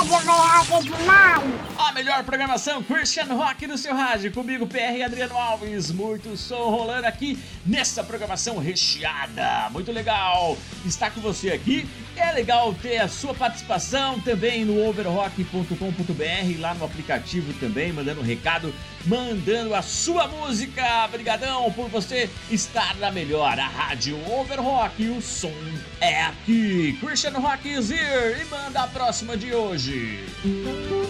rádio vai rock demais. A melhor programação Christian Rock no seu rádio. Comigo, PR e Adriano Alves. Muito som rolando aqui nessa programação recheada. Muito legal estar com você aqui. É legal ter a sua participação também no overrock.com.br, lá no aplicativo também, mandando um recado, mandando a sua música. Obrigadão por você estar na melhor, a rádio Overrock. O som é aqui. Christian Rock is here. E manda a próxima de hoje.